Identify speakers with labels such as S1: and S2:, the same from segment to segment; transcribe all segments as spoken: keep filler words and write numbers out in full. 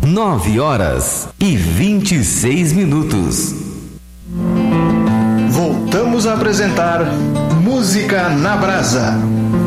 S1: Nove horas e vinte e seis minutos.
S2: Voltamos a apresentar Música na Brasa.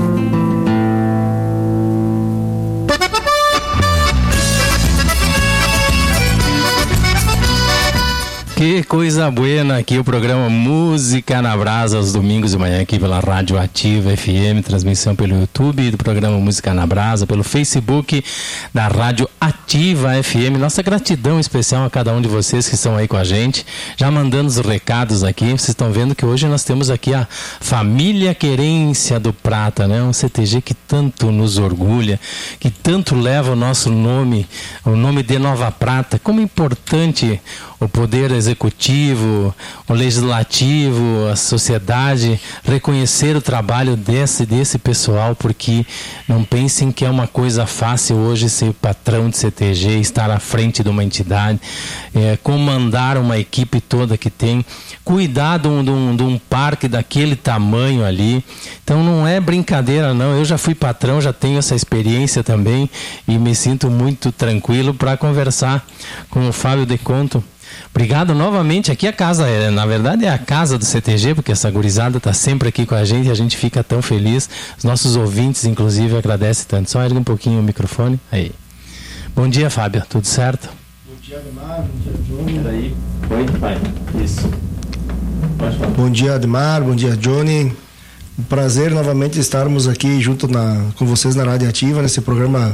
S3: Que coisa buena aqui o programa Música na Brasa, aos domingos de manhã aqui pela Rádio Ativa F M, transmissão pelo YouTube do programa Música na Brasa, pelo Facebook da Rádio Ativa F M. Nossa gratidão especial a cada um de vocês que estão aí com a gente, já mandando os recados aqui. Vocês estão vendo que hoje nós temos aqui a Família Querência do Prata, né? Um C T G que tanto nos orgulha, que tanto leva o nosso nome, o nome de Nova Prata. Como importante o poder executivo, o legislativo, a sociedade reconhecer o trabalho desse, desse pessoal, porque não pensem que é uma coisa fácil hoje ser patrão de C T G, estar à frente de uma entidade, é, comandar uma equipe toda que tem, cuidar de um, de, um, de um parque daquele tamanho ali. Então não é brincadeira não, eu já fui patrão, já tenho essa experiência também e me sinto muito tranquilo para conversar com o Fábio De Conto. Obrigado novamente, aqui a casa, é, na verdade é a casa do C T G, porque essa gurizada está sempre aqui com a gente e a gente fica tão feliz, os nossos ouvintes inclusive agradecem tanto. Só ergue um pouquinho o microfone, aí. Bom dia, Fábio, tudo certo?
S4: Bom dia, Ademar, bom dia, Johnny.
S3: Peraí, oi, pai, isso. Pode falar.
S4: Bom dia, Ademar, bom dia, Johnny. Um prazer novamente estarmos aqui junto na, com vocês na Rádio Ativa, nesse programa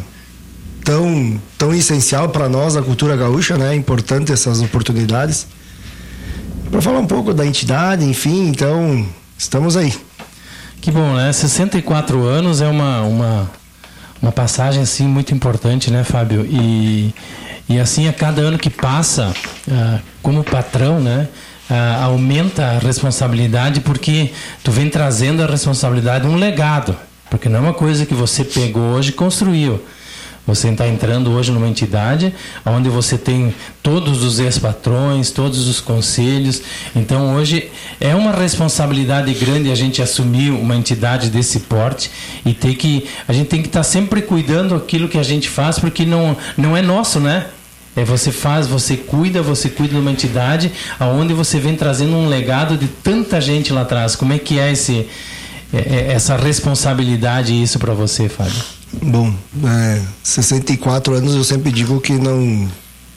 S4: tão, tão essencial para nós, a cultura gaúcha, né? É importante essas oportunidades. Para falar um pouco da entidade, enfim, então, estamos aí.
S3: Que bom, né? sessenta e quatro anos é uma, uma, uma passagem, assim, muito importante, né, Fábio? E, e assim, a cada ano que passa, ah, como patrão, né? Ah, aumenta a responsabilidade, porque tu vem trazendo a responsabilidade, um legado. Porque não é uma coisa que você pegou hoje e construiu. Você está entrando hoje numa entidade onde você tem todos os ex-patrões, todos os conselhos. Então, hoje é uma responsabilidade grande a gente assumir uma entidade desse porte e ter que, a gente tem que estar tá sempre cuidando daquilo que a gente faz, porque não, não é nosso, né? É, você faz, você cuida, você cuida de uma entidade onde você vem trazendo um legado de tanta gente lá atrás. Como é que é esse, é, essa responsabilidade e isso para você, Fábio?
S4: Bom, é, sessenta e quatro anos eu sempre digo que não,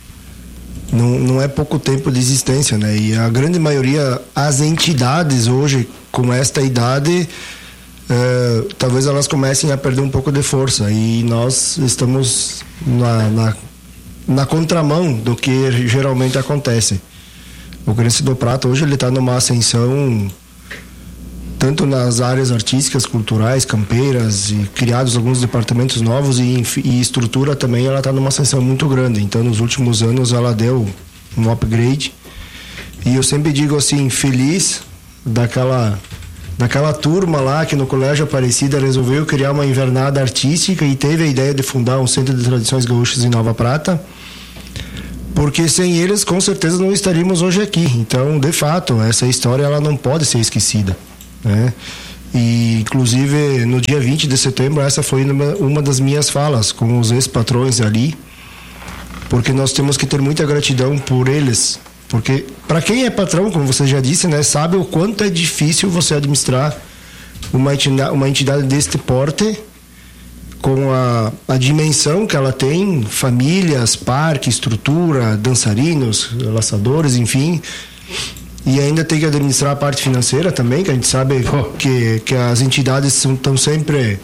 S4: não não é pouco tempo de existência, né? E a grande maioria, as entidades hoje com esta idade, é, talvez elas comecem a perder um pouco de força, e nós estamos na, na, na contramão do que geralmente acontece. O Querência do Prata hoje ele está numa ascensão tanto nas áreas artísticas, culturais, campeiras, e criados alguns departamentos novos, e, e estrutura também, ela está numa ascensão muito grande. Então, nos últimos anos, ela deu um upgrade. E eu sempre digo assim, feliz daquela, daquela turma lá que no Colégio Aparecida resolveu criar uma invernada artística e teve a ideia de fundar um Centro de Tradições Gaúchas em Nova Prata, porque sem eles, com certeza, não estaríamos hoje aqui. Então, de fato, essa história ela não pode ser esquecida, né? E inclusive no dia vinte de setembro essa foi uma, uma das minhas falas com os ex-patrões ali, porque nós temos que ter muita gratidão por eles, porque para quem é patrão, como você já disse, né, sabe o quanto é difícil você administrar uma entidade, uma entidade deste porte, com a, a dimensão que ela tem, famílias, parque, estrutura, dançarinos, laçadores, enfim. E ainda tem que administrar a parte financeira também, que a gente sabe que, que as entidades estão sempre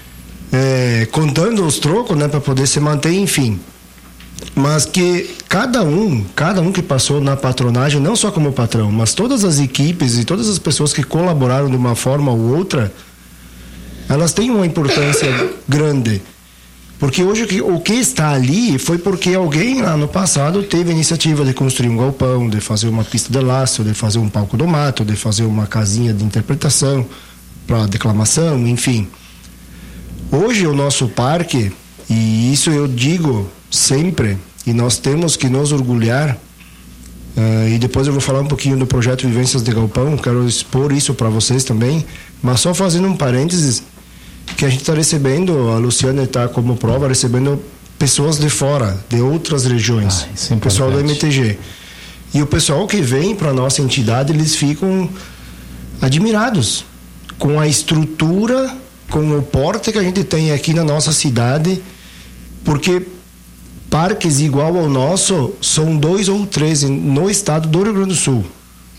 S4: é, contando os trocos, né, para poder se manter, enfim. Mas que cada um, cada um que passou na patronagem, não só como patrão, mas todas as equipes e todas as pessoas que colaboraram de uma forma ou outra, elas têm uma importância grande. Porque hoje o que, o que está ali foi porque alguém lá no passado teve a iniciativa de construir um galpão, de fazer uma pista de laço, de fazer um palco do mato, de fazer uma casinha de interpretação para declamação, enfim. Hoje o nosso parque, e isso eu digo sempre, e nós temos que nos orgulhar, uh, e depois eu vou falar um pouquinho do projeto Vivências de Galpão, quero expor isso para vocês também, mas só fazendo um parênteses, que a gente está recebendo, a Luciana está como prova, recebendo pessoas de fora, de outras regiões,
S3: ah, isso é
S4: pessoal do M T G. E o pessoal que vem para nossa entidade, eles ficam admirados com a estrutura, com o porte que a gente tem aqui na nossa cidade, porque parques igual ao nosso são dois ou três no estado do Rio Grande do Sul.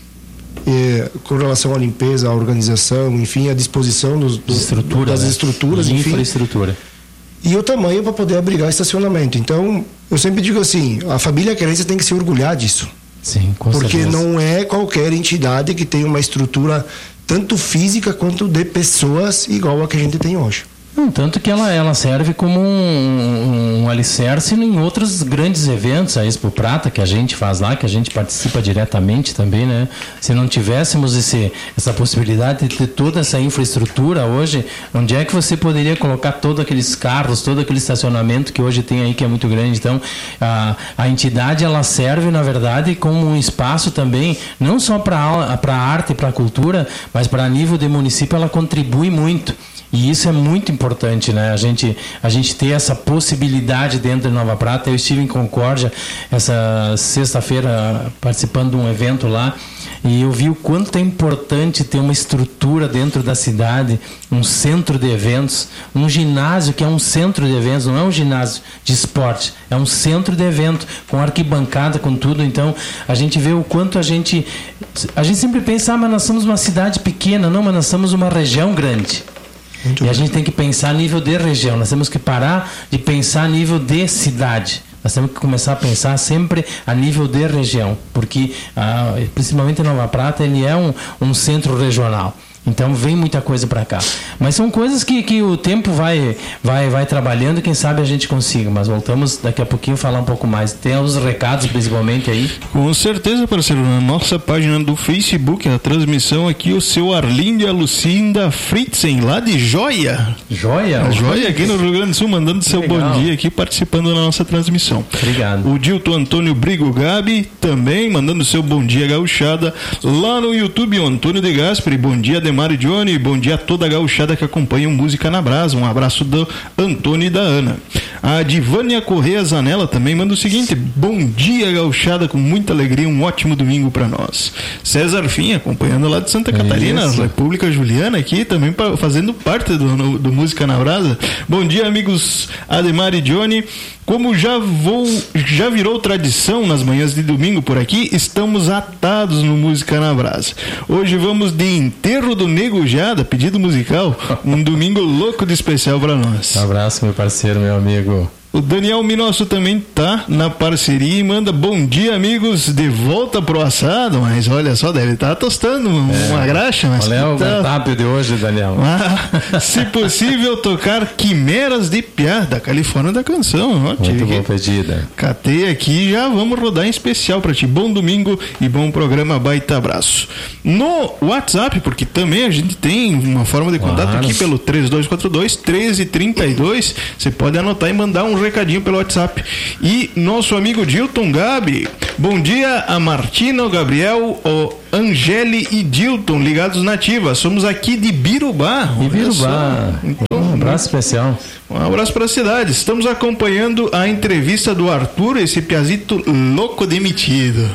S4: E, com relação à limpeza, à organização, enfim, à disposição dos, do,
S3: Estrutura,
S4: das
S3: né?
S4: estruturas, enfim.
S3: Infraestrutura.
S4: E o tamanho para poder abrigar estacionamento. Então, eu sempre digo assim, a família Querência tem que se orgulhar disso.
S3: Sim, com
S4: Porque
S3: certeza.
S4: não é qualquer entidade que tem uma estrutura tanto física quanto de pessoas igual a que a gente tem hoje.
S3: Hum, tanto que ela, ela serve como um, um alicerce em outros grandes eventos, a Expo Prata, que a gente faz lá, que a gente participa diretamente também, né? Se não tivéssemos esse, essa possibilidade de ter toda essa infraestrutura hoje, onde é que você poderia colocar todos aqueles carros, todo aquele estacionamento que hoje tem aí, que é muito grande? Então, a, a entidade, ela serve, na verdade, como um espaço também, não só para a arte e para a cultura, mas para nível de município, ela contribui muito. E isso é muito importante, né? A gente, a gente ter essa possibilidade dentro de Nova Prata. Eu estive em Concórdia essa sexta-feira participando de um evento lá e eu vi o quanto é importante ter uma estrutura dentro da cidade, um centro de eventos, um ginásio que é um centro de eventos, não é um ginásio de esporte, é um centro de evento com arquibancada, com tudo. Então a gente vê o quanto a gente a gente sempre pensa, ah, mas nós somos uma cidade pequena. Não, mas nós somos uma região grande. Muito e bem. A gente tem que pensar a nível de região. Nós temos que parar de pensar a nível de cidade. Nós temos que começar a pensar sempre a nível de região, porque ah, principalmente Nova Prata ele é um, um centro regional. Então vem muita coisa para cá. Mas são coisas que, que o tempo vai, vai, vai trabalhando e quem sabe a gente consiga. Mas voltamos daqui a pouquinho a falar um pouco mais. Tem os recados principalmente aí?
S5: Com certeza, parceiro. Na nossa página do Facebook, a transmissão aqui, o seu Arlindo e a Lucinda Fritzen, lá de Joia.
S3: Joia?
S5: A Joia aqui no Rio Grande do Sul, mandando seu
S3: legal.
S5: Bom dia aqui, participando da nossa transmissão.
S3: Obrigado.
S5: O Dilton Antônio Brigo Gabi também mandando seu bom dia gauchada. Lá no YouTube, o Antônio de Gasperi, bom dia, Demar e Johnny, bom dia a toda a gauchada que acompanha o Música na Brasa. Um abraço do Antônio e da Ana. A Divânia Correia Zanella também manda o seguinte: bom dia gauchada, com muita alegria, um ótimo domingo para nós. César Fim, acompanhando lá de Santa Catarina,
S3: Isso.
S5: República Juliana aqui, também pra, fazendo parte do, do Música na Brasa. Bom dia, amigos Ademar e Johnny. Como já vou, já virou tradição nas manhãs de domingo por aqui, estamos atados no Música na Brasa. Hoje vamos de Enterro do Nego Jada, pedido musical, um domingo louco de especial para nós.
S3: Um abraço, meu parceiro, meu amigo.
S5: O Daniel Minosso também tá na parceria e manda bom dia, amigos, de volta pro assado, mas olha só, deve estar tá tostando é. uma graxa. Mas
S3: qual é o
S5: tá...
S3: cardápio de hoje, Daniel?
S5: Ah, se possível, tocar Quimeras de Piá, da Califórnia da Canção. Ó,
S3: muito bom pedida.
S5: Catei aqui, já vamos rodar em especial pra ti. Bom domingo e bom programa, baita abraço. No WhatsApp, porque também a gente tem uma forma de contato claro. aqui pelo três dois quatro dois, um três três dois, você pode anotar e mandar um recadinho pelo WhatsApp. E nosso amigo Dilton Gabi, bom dia a Martina, o Gabriel, o Angeli e Dilton, ligados na ativa. Somos aqui de Birubá.
S3: De Birubá. Então, um abraço especial.
S5: Um abraço para a cidade. Estamos acompanhando a entrevista do Arthur, esse piazito louco demitido.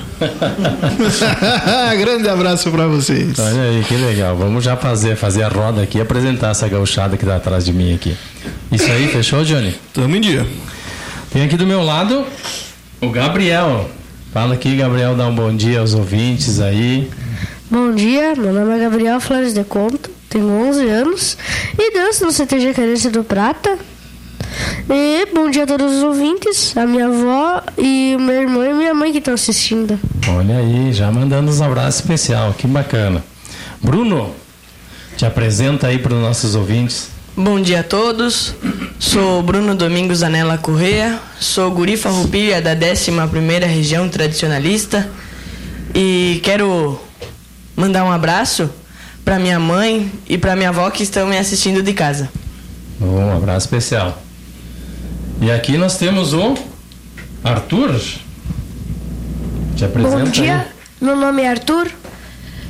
S5: Grande abraço para vocês.
S3: Olha aí, que legal. Vamos já fazer, fazer a roda aqui e apresentar essa gauchada que está atrás de mim aqui. Isso aí, fechou, Johnny?
S5: Tamo em dia.
S3: Tem aqui do meu lado o Gabriel. Fala aqui, Gabriel, dá um bom dia aos ouvintes aí.
S6: Bom dia, meu nome é Gabriel Flores de Conto, tenho onze anos e danço no C T G Querência do Prata. E bom dia a todos os ouvintes, a minha avó e o meu irmão e minha mãe que estão assistindo.
S3: Olha aí, já mandando uns abraços especial, que bacana. Bruno, te apresenta aí para os nossos ouvintes.
S7: Bom dia a todos, sou Bruno Domingos Anela Correia, sou guri farroupilha da décima primeira Região Tradicionalista e quero mandar um abraço para minha mãe e para minha avó que estão me assistindo de casa.
S3: Um abraço especial. E aqui nós temos o Arthur. Te apresenta.
S6: Bom dia,
S3: aí.
S6: Meu nome é Arthur,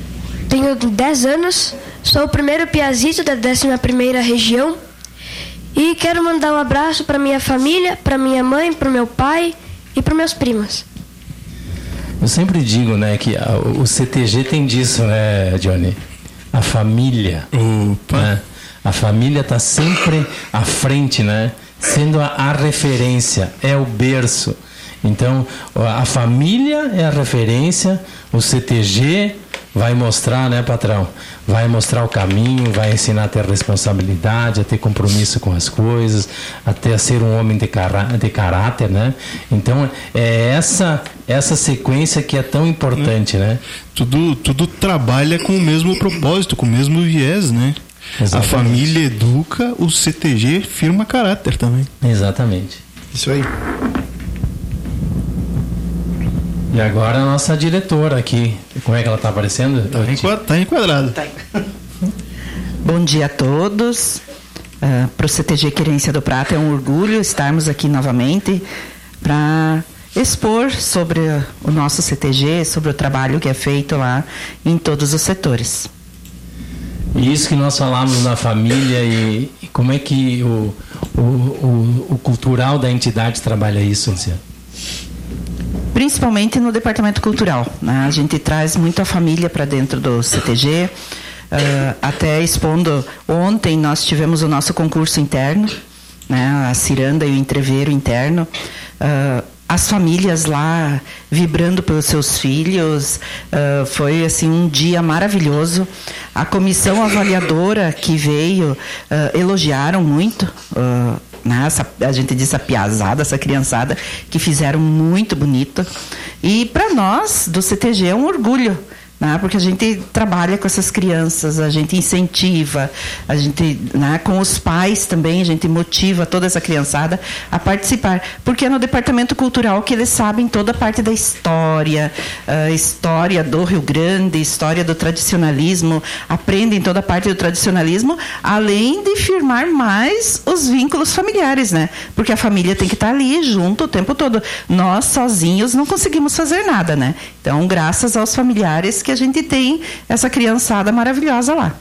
S6: tenho dez anos, sou o primeiro piazito da décima primeira Região E quero mandar um abraço para minha família, para minha mãe, para meu pai e para meus primos.
S3: Eu sempre digo, né, que a, o C T G tem disso, né, Johnny? A família.
S5: Opa.
S3: Né? A família está sempre à frente, né? Sendo a, a referência, é o berço. Então, a família é a referência, o C T G vai mostrar, né, patrão? Vai mostrar o caminho, vai ensinar a ter responsabilidade, a ter compromisso com as coisas, até a ser um homem de, cará de caráter, né? Então, é essa, essa sequência que é tão importante, né?
S5: Tudo, tudo trabalha com o mesmo propósito, com o mesmo viés, né? Exatamente. A família educa, o C T G firma caráter também.
S3: Exatamente.
S4: Isso aí.
S3: E agora a nossa diretora aqui. Como é que ela está aparecendo?
S5: Está enquad tá enquadrada. Tá.
S8: Bom dia a todos. Uh, para o C T G Querência do Prata é um orgulho estarmos aqui novamente para expor sobre o nosso C T G, sobre o trabalho que é feito lá em todos os setores.
S3: E isso que nós falamos na família e, e como é que o, o, o, o cultural da entidade trabalha isso, Luciano?
S8: Principalmente no departamento cultural, né? A gente traz muito a família para dentro do C T G. Uh, até expondo, ontem nós tivemos o nosso concurso interno, né? A ciranda e o entreveiro interno. Uh, as famílias lá vibrando pelos seus filhos, uh, foi assim um dia maravilhoso. A comissão avaliadora que veio, uh, elogiaram muito, uh, né, essa, a gente disse a piazada, essa criançada, que fizeram muito bonito. E para nós, do C T G, é um orgulho, né, porque a gente trabalha com essas crianças, a gente incentiva, a gente, né, com os pais também, a gente motiva toda essa criançada a participar. Porque é no departamento cultural que eles sabem toda a parte da história, a história do Rio Grande, história do tradicionalismo, aprendem toda a parte do tradicionalismo, além de firmar mais os vínculos familiares, né? Porque a família tem que estar ali junto o tempo todo. Nós, sozinhos, não conseguimos fazer nada, né? Então, graças aos familiares que a gente tem essa criançada maravilhosa lá.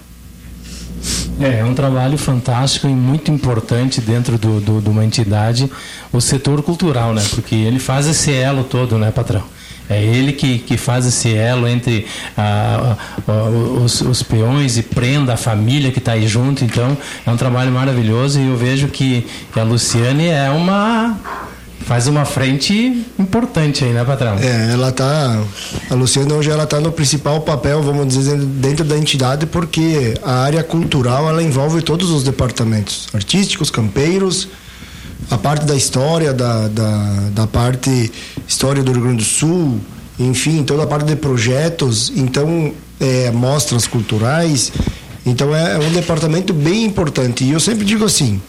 S3: É, é um trabalho fantástico e muito importante dentro do, do, de uma entidade, o setor cultural, né? Porque ele faz esse elo todo, né, patrão? É ele que, que faz esse elo entre ah, ah, os, os peões e prenda a família que está aí junto. Então, é um trabalho maravilhoso e eu vejo que, que a Luciane é uma... faz uma frente importante aí, né, patrão?
S4: É, ela tá... A Luciana hoje ela tá no principal papel, vamos dizer, dentro da entidade, porque a área cultural, ela envolve todos os departamentos. Artísticos, campeiros, a parte da história, da, da, da parte história do Rio Grande do Sul, enfim, toda a parte de projetos, então, é, mostras culturais. Então, é, é um departamento bem importante. E eu sempre digo assim...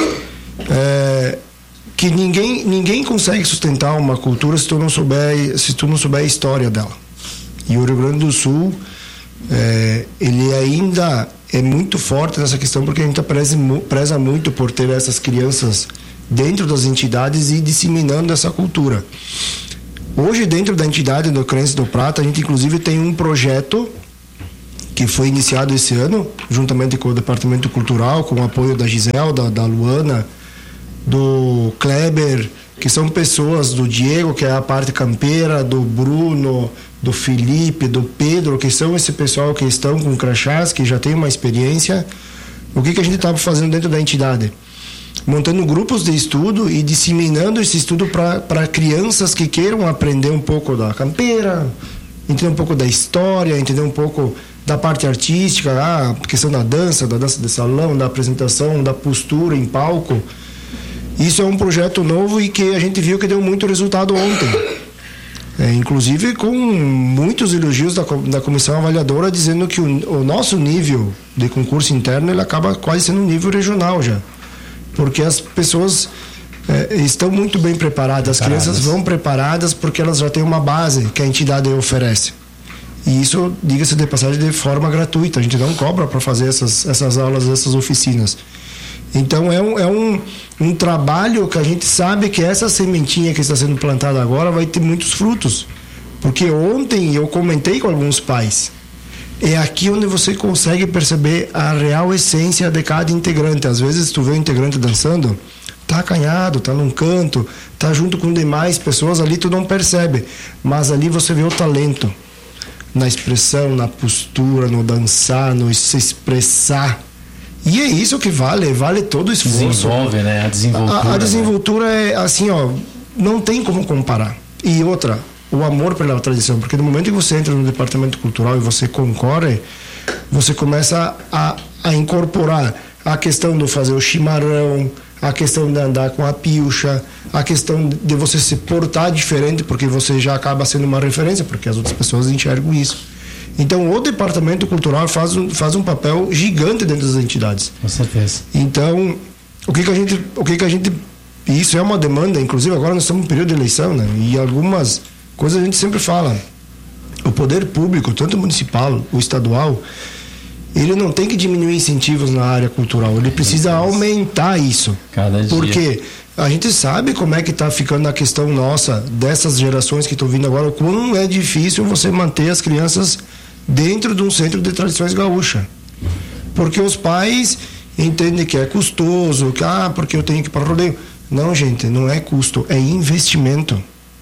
S4: É, que ninguém, ninguém consegue sustentar uma cultura se tu não souber, se tu não souber a história dela. E o Rio Grande do Sul, é, ele ainda é muito forte nessa questão, porque a gente preza, preza muito por ter essas crianças dentro das entidades e disseminando essa cultura. Hoje, dentro da entidade do Querência do Prata, a gente inclusive tem um projeto que foi iniciado esse ano, juntamente com o Departamento Cultural, com o apoio da Giselda, da Luana, do Kleber, que são pessoas, do Diego, que é a parte campeira, do Bruno, do Felipe, do Pedro, que são esse pessoal que estão com crachás, que já tem uma experiência. O que, que a gente estava fazendo dentro da entidade? Montando grupos de estudo e disseminando esse estudo para crianças que queiram aprender um pouco da campeira, entender um pouco da história, entender um pouco da parte artística, a questão da dança, da dança de salão, da apresentação, da postura em palco. Isso é um projeto novo e que a gente viu que deu muito resultado ontem. É, inclusive com muitos elogios da, da comissão avaliadora, dizendo que o, o nosso nível de concurso interno ele acaba quase sendo um nível regional já. Porque as pessoas é, estão muito bem preparadas, as crianças vão preparadas porque elas já têm uma base que a entidade oferece. E isso, diga-se de passagem, de forma gratuita. A gente não cobra para fazer essas, essas aulas, essas oficinas. Então é, um, é um, um trabalho que a gente sabe que essa sementinha que está sendo plantada agora vai ter muitos frutos. Porque ontem eu comentei com alguns pais. é aqui onde você consegue perceber a real essência de cada integrante. Às vezes tu vê o integrante dançando, tá acanhado, tá num canto, tá junto com demais pessoas, ali tu não percebe, mas ali você vê o talento na expressão, na postura, no dançar, no se expressar. E é isso que vale, vale todo o esforço.
S3: Desenvolve, né? A desenvoltura. A,
S4: a desenvoltura, né? É assim, ó, não tem como comparar. E outra, o amor pela tradição, porque no momento que você entra no departamento cultural e você concorre, você começa a, a incorporar a questão de fazer o chimarrão, a questão de andar com a pilcha, a questão de você se portar diferente, porque você já acaba sendo uma referência, porque as outras pessoas enxergam isso. Então, o departamento cultural faz um, faz um papel gigante dentro das entidades.
S3: Com certeza.
S4: Então, o que que a gente... O que que a gente isso é uma demanda, inclusive agora nós estamos em período de eleição, né? E algumas coisas a gente sempre fala. O poder público, tanto municipal ou estadual, ele não tem que diminuir incentivos na área cultural, ele precisa aumentar isso.
S3: Cada dia.
S4: Porque a gente sabe como é que está ficando a questão nossa, dessas gerações que estão vindo agora, o quão é difícil você manter as crianças dentro de um centro de tradições gaúcha. Porque os pais entendem que é custoso, que, ah, porque eu tenho que ir para o rodeio. Não, gente, não é custo, é investimento.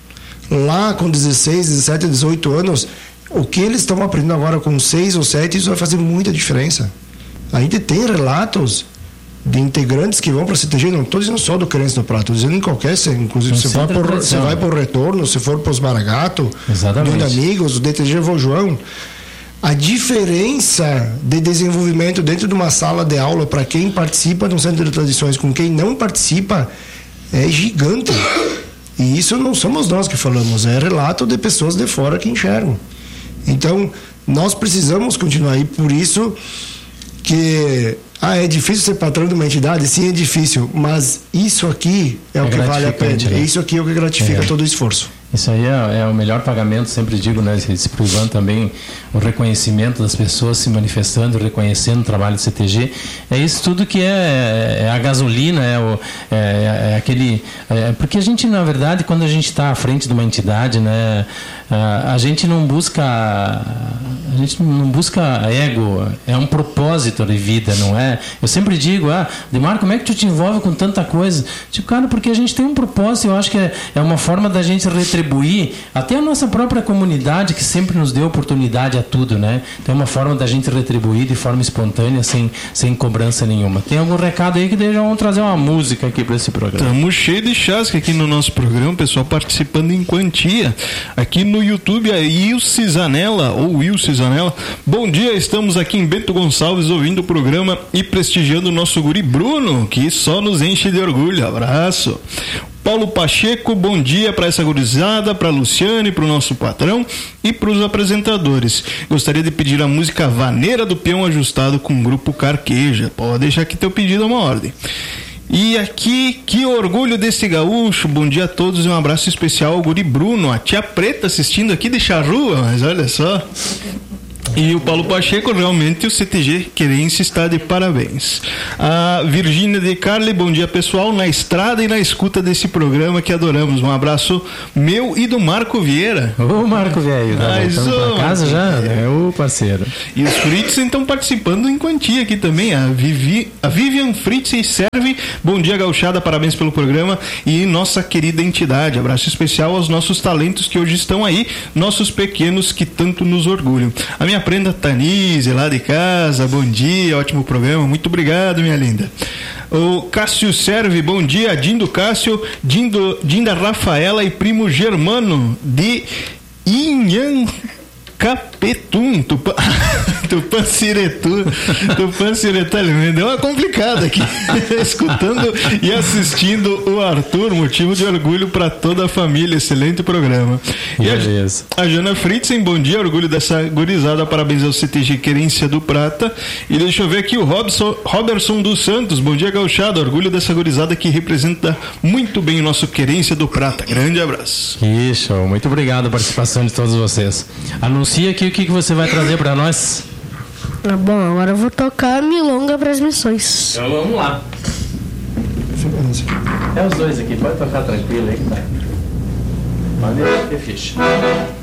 S4: Lá com dezesseis, dezessete, dezoito anos, o que eles estão aprendendo agora com seis ou sete, isso vai fazer muita diferença. A gente tem relatos de integrantes que vão para a C T G, não estou dizendo só do Querência do Prata, estou dizendo em qualquer, inclusive você vai, por, você vai por Retorno, se for para os Maragato, do Amigos, do D T G Vô João, a diferença de desenvolvimento dentro de uma sala de aula para quem participa de um centro de tradições com quem não participa é gigante. E isso não somos nós que falamos, é relato de pessoas de fora que enxergam. Então, nós precisamos continuar aí, por isso que ah, é difícil ser patrão de uma entidade? Sim, é difícil, mas isso aqui é, é o que vale a pena, né? Isso aqui é o que gratifica é. todo o esforço.
S3: Isso aí é, é o melhor pagamento, sempre digo, né? Esse pro Ivan também, o reconhecimento das pessoas se manifestando, reconhecendo o trabalho do C T G. É isso tudo que é, é a gasolina, é, o, é, é aquele... É, porque a gente, na verdade, quando a gente está à frente de uma entidade, né? A, a gente não busca... A gente não busca ego, é um propósito de vida, não é? Eu sempre digo, ah, Demar, como é que tu te envolve com tanta coisa? Tipo, cara, porque a gente tem um propósito, eu acho que é, é uma forma da gente retribuir até a nossa própria comunidade, que sempre nos deu oportunidade a tudo, né? Então é uma forma da gente retribuir de forma espontânea, sem, sem cobrança nenhuma. Tem algum recado aí que já vamos trazer uma música aqui para esse programa?
S5: Estamos cheios de chasca aqui no nosso programa, pessoal participando em quantia. Aqui no YouTube, a Ilse Zanella, ou Ilse Zanella. Bom dia, estamos aqui em Bento Gonçalves ouvindo o programa e prestigiando o nosso guri Bruno, que só nos enche de orgulho. Abraço. Paulo Pacheco, bom dia para essa gurizada, para Luciane, para o nosso patrão e para os apresentadores. Gostaria de pedir a música Vaneira do Peão Ajustado com o grupo Carqueja. Pode deixar aqui teu pedido, é uma ordem. E aqui, que orgulho desse gaúcho. Bom dia a todos e um abraço especial ao guri Bruno, a tia Preta assistindo aqui de charrua, mas olha só. E o Paulo Pacheco, realmente o C T G Querência está de parabéns. A Virgínia de Carli, bom dia pessoal, na estrada e na escuta desse programa que adoramos. Um abraço meu e do Marco Vieira.
S3: Ô Marco Vieira, tá voltando pra casa já? É o parceiro.
S5: E os Fritz estão participando em quantia aqui também. A, Vivi, a Vivian Fritz e serve, bom dia gauchada, parabéns pelo programa e nossa querida entidade. Abraço especial aos nossos talentos que hoje estão aí, nossos pequenos que tanto nos orgulham. A minha prenda Tanise, lá de casa, bom dia, ótimo programa, muito obrigado, minha linda. O Cássio Serve, bom dia, Dindo Cássio, Dindo, Dinda Rafaela e primo Germano de Inhan Capetum, Tupã, Tupanciretu, Tupanciretá, me deu uma complicada aqui, escutando e assistindo o Arthur, motivo de orgulho para toda a família, excelente programa. E a, a Jana Fritzen, bom dia, orgulho dessa gurizada, parabéns ao C T G Querência do Prata. E deixa eu ver aqui o Robson, Robertson dos Santos, bom dia gauchada, orgulho dessa gurizada que representa muito bem o nosso Querência do Prata, grande abraço.
S3: Isso, muito obrigado a participação de todos vocês. Anuncie aqui o que, que você vai trazer para nós.
S6: Ah, bom, agora eu vou tocar Milonga para as Missões.
S3: Então vamos lá. É os dois aqui, pode tocar tranquilo aí que tá. Pode ter ficha.